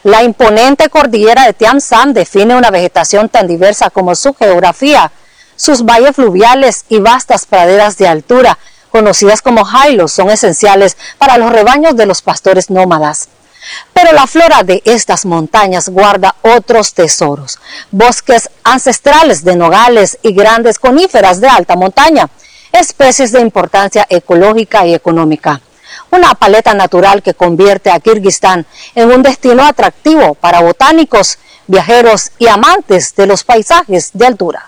La imponente cordillera de Tian Shan define una vegetación tan diversa como su geografía. Sus valles fluviales y vastas praderas de altura, conocidas como highlands, son esenciales para los rebaños de los pastores nómadas. Pero la flora de estas montañas guarda otros tesoros: bosques ancestrales de nogales y grandes coníferas de alta montaña, especies de importancia ecológica y económica. Una paleta natural que convierte a Kirguistán en un destino atractivo para botánicos, viajeros y amantes de los paisajes de altura.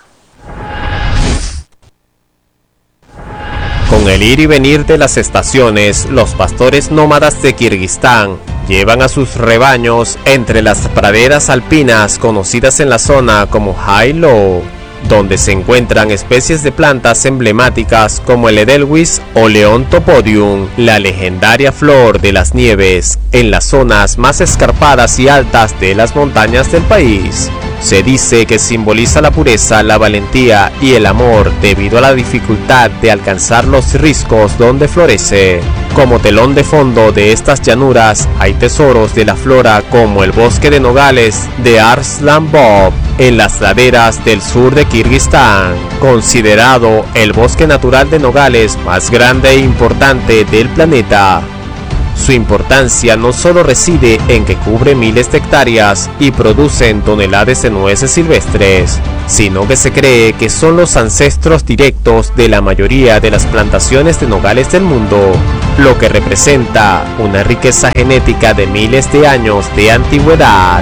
Con el ir y venir de las estaciones, los pastores nómadas de Kirguistán llevan a sus rebaños entre las praderas alpinas conocidas en la zona como Highlow, donde se encuentran especies de plantas emblemáticas como el Edelweiss o León topodium, la legendaria flor de las nieves, en las zonas más escarpadas y altas de las montañas del país. Se dice que simboliza la pureza, la valentía y el amor debido a la dificultad de alcanzar los riscos donde florece. Como telón de fondo de estas llanuras hay tesoros de la flora como el bosque de nogales de Arslan Bob en las laderas del sur de Kirguistán, considerado el bosque natural de nogales más grande e importante del planeta. Su importancia no solo reside en que cubre miles de hectáreas y producen toneladas de nueces silvestres, sino que se cree que son los ancestros directos de la mayoría de las plantaciones de nogales del mundo, lo que representa una riqueza genética de miles de años de antigüedad.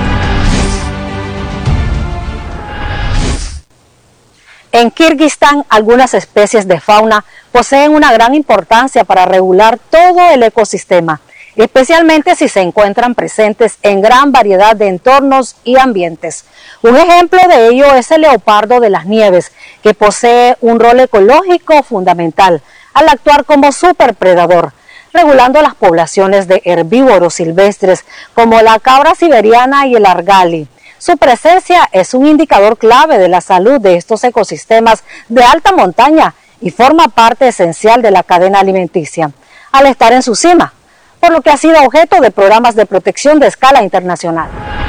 En Kirguistán, algunas especies de fauna poseen una gran importancia para regular todo el ecosistema, especialmente si se encuentran presentes en gran variedad de entornos y ambientes. Un ejemplo de ello es el leopardo de las nieves, que posee un rol ecológico fundamental al actuar como superpredador, regulando las poblaciones de herbívoros silvestres como la cabra siberiana y el argali. Su presencia es un indicador clave de la salud de estos ecosistemas de alta montaña y forma parte esencial de la cadena alimenticia, al estar en su cima, por lo que ha sido objeto de programas de protección de escala internacional.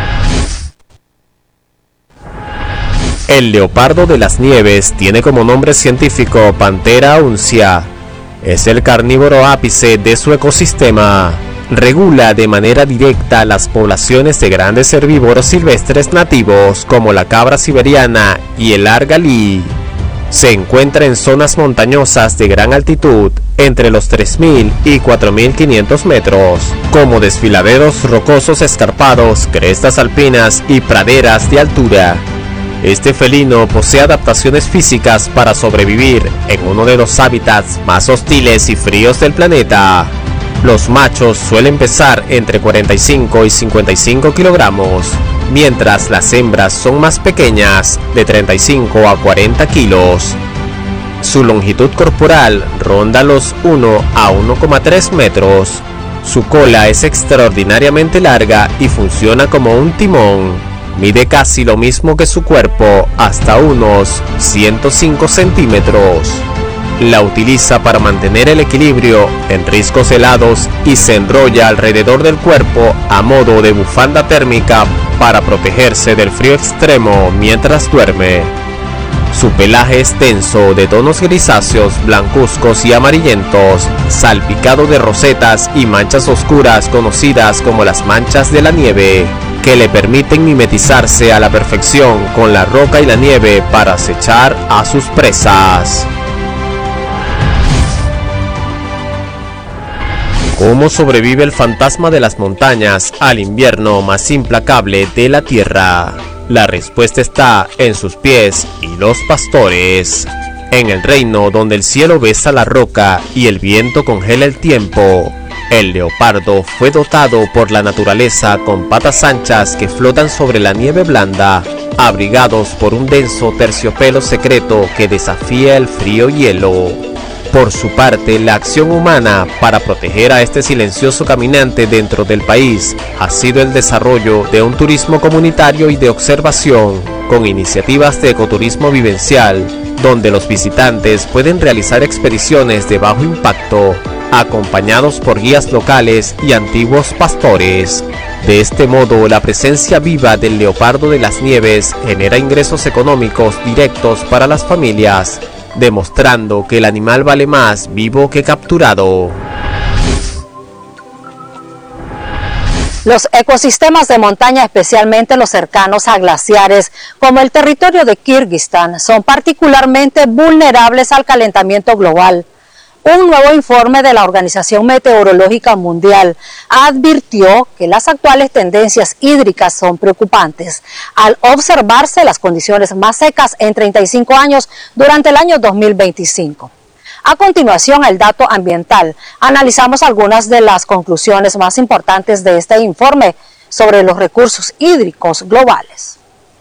El leopardo de las nieves tiene como nombre científico Panthera uncia. Es el carnívoro ápice de su ecosistema. Regula de manera directa las poblaciones de grandes herbívoros silvestres nativos como la cabra siberiana y el argalí. Se encuentra en zonas montañosas de gran altitud, entre los 3.000 y 4.500 metros, como desfiladeros rocosos escarpados, crestas alpinas y praderas de altura. Este felino posee adaptaciones físicas para sobrevivir en uno de los hábitats más hostiles y fríos del planeta. Los machos suelen pesar entre 45 y 55 kilogramos, mientras las hembras son más pequeñas, de 35 a 40 kilos. Su longitud corporal ronda los 1 a 1,3 metros. Su cola es extraordinariamente larga y funciona como un timón. Mide casi lo mismo que su cuerpo, hasta unos 105 centímetros. La utiliza para mantener el equilibrio en riscos helados y se enrolla alrededor del cuerpo a modo de bufanda térmica para protegerse del frío extremo mientras duerme. Su pelaje es denso, de tonos grisáceos, blancuzcos y amarillentos, salpicado de rosetas y manchas oscuras conocidas como las manchas de la nieve, que le permiten mimetizarse a la perfección con la roca y la nieve para acechar a sus presas. ¿Cómo sobrevive el fantasma de las montañas al invierno más implacable de la tierra? La respuesta está en sus pies y los pastores. En el reino donde el cielo besa la roca y el viento congela el tiempo, el leopardo fue dotado por la naturaleza con patas anchas que flotan sobre la nieve blanda, abrigados por un denso terciopelo secreto que desafía el frío hielo. Por su parte, la acción humana para proteger a este silencioso caminante dentro del país ha sido el desarrollo de un turismo comunitario y de observación, con iniciativas de ecoturismo vivencial, donde los visitantes pueden realizar expediciones de bajo impacto, acompañados por guías locales y antiguos pastores. De este modo, la presencia viva del leopardo de las nieves genera ingresos económicos directos para las familias, demostrando que el animal vale más vivo que capturado. Los ecosistemas de montaña, especialmente los cercanos a glaciares, como el territorio de Kirguistán, son particularmente vulnerables al calentamiento global. Un nuevo informe de la Organización Meteorológica Mundial advirtió que las actuales tendencias hídricas son preocupantes al observarse las condiciones más secas en 35 años durante el año 2025. A continuación, el dato ambiental. Analizamos algunas de las conclusiones más importantes de este informe sobre los recursos hídricos globales.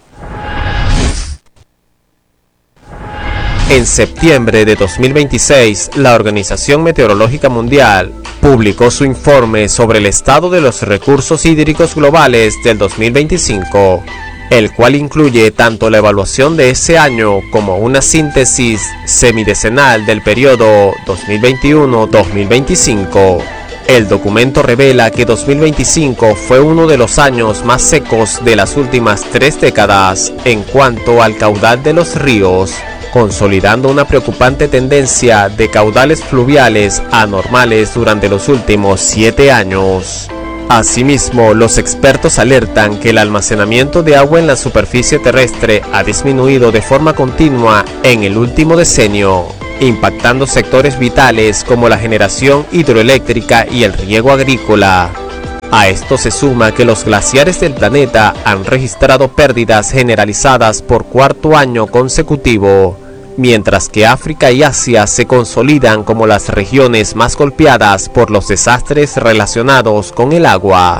En septiembre de 2026, la Organización Meteorológica Mundial publicó su informe sobre el estado de los recursos hídricos globales del 2025, el cual incluye tanto la evaluación de ese año como una síntesis semidecenal del periodo 2021-2025. El documento revela que 2025 fue uno de los años más secos de las últimas 3 décadas en cuanto al caudal de los ríos, consolidando una preocupante tendencia de caudales fluviales anormales durante los últimos 7 años. Asimismo, los expertos alertan que el almacenamiento de agua en la superficie terrestre ha disminuido de forma continua en el último decenio, impactando sectores vitales como la generación hidroeléctrica y el riego agrícola. A esto se suma que los glaciares del planeta han registrado pérdidas generalizadas por 4º año consecutivo, mientras que África y Asia se consolidan como las regiones más golpeadas por los desastres relacionados con el agua.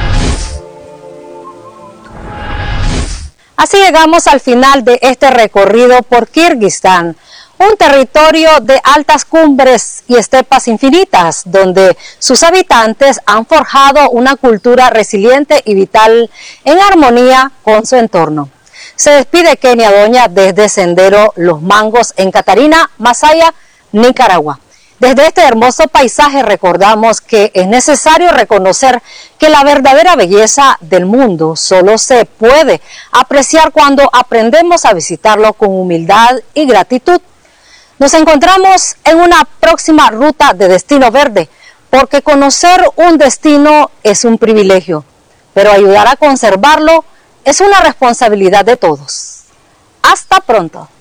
Así llegamos al final de este recorrido por Kirguistán, un territorio de altas cumbres y estepas infinitas, donde sus habitantes han forjado una cultura resiliente y vital en armonía con su entorno. Se despide Kenia Doña desde Sendero Los Mangos en Catarina, Masaya, Nicaragua. Desde este hermoso paisaje recordamos que es necesario reconocer que la verdadera belleza del mundo solo se puede apreciar cuando aprendemos a visitarlo con humildad y gratitud. Nos encontramos en una próxima ruta de Destino Verde, porque conocer un destino es un privilegio, pero ayudar a conservarlo es una responsabilidad de todos. Hasta pronto.